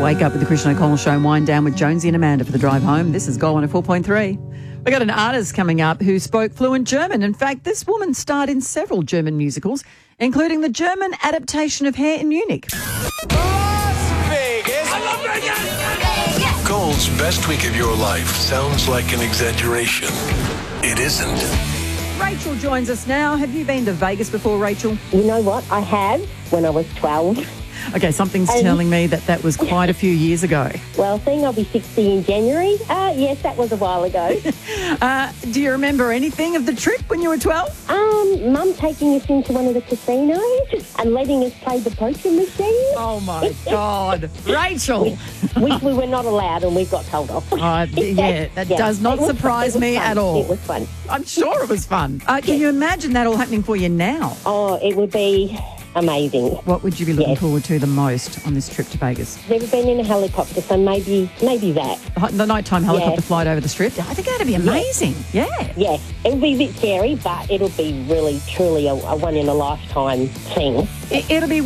Wake up with the Christian O'Connell Show and wind down with Jonesy and Amanda for the drive home. This is Goal 104.3. We got an artist coming up who spoke fluent German. In fact, this woman starred in several German musicals, including the German adaptation of Hair in Munich. Gold's best week of your life sounds like an exaggeration. It isn't. Rachel joins us now. Have you been to Vegas before, Rachel? You know what? I have when I was 12. Okay, something's telling me that was quite a few years ago. Well, seeing I'll be 60 in January, yes, that was a while ago. Do you remember anything of the trip when you were 12? Mum taking us into one of the casinos and letting us play the poker machine. Oh, my God. Rachel! Which we were not allowed and we got told off. That does not surprise me at all. It was fun. I'm sure it was fun. Can you imagine that all happening for you now? Oh, it would be amazing. What would you be looking forward to the most on this trip to Vegas? Never been in a helicopter, so maybe that. The nighttime helicopter flight over the strip? I think that'd be amazing. Yeah. Yes, it'll be a bit scary, but it'll be really, truly a one-in-a-lifetime thing. It'll be